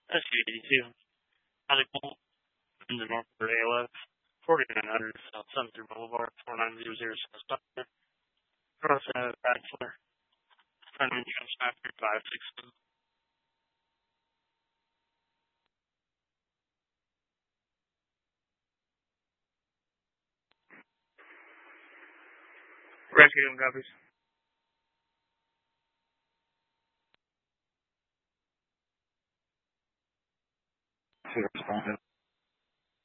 SU-82. How's it going? In the Northport ALF, 4900 South Sumter Boulevard, 4900 South Sumter. Cross Bachelor. Front end Transmaster 567. Rescue copies. Responsive.